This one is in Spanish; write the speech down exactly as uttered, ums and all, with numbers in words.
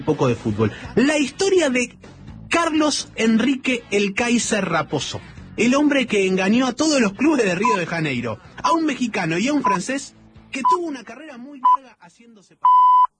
Un poco de fútbol. La historia de Carlos Enrique el Kaiser Raposo, el hombre que engañó a todos los clubes de Río de Janeiro, a un mexicano y a un francés que tuvo una carrera muy larga haciéndose pasar.